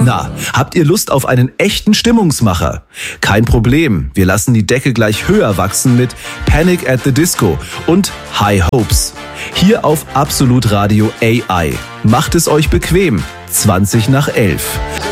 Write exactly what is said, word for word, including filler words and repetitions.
Na, habt ihr Lust auf einen echten Stimmungsmacher? Kein Problem, wir lassen die Decke gleich höher wachsen mit Panic at the Disco und High Hopes. Hier auf Absolut Radio A I. Macht es euch bequem. zwanzig nach elf.